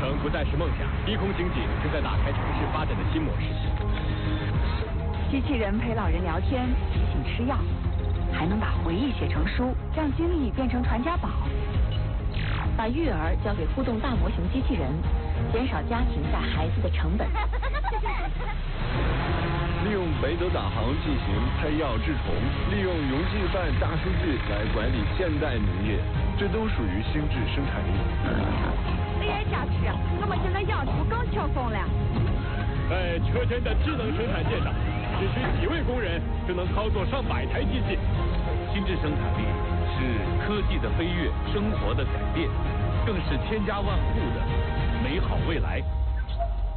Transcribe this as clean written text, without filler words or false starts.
程不再是梦想，低空经济正在打开城市发展的新模式。 机器人陪老人聊天，提醒吃药，还能把回忆写成书，让经历变成传家宝。把育儿交给互动大模型机器人，减少家庭带孩子的成本。 利用北斗导航进行配药治虫，利用云计算大数据来管理现代农业，这都属于心智生产力。 哎，佳琪，我们现在养猪更轻松了。 在车间的智能生产线上，只需几位工人就能操作上百台机器。 心智生产力是科技的飞跃，生活的改变，更是千家万户的美好未来。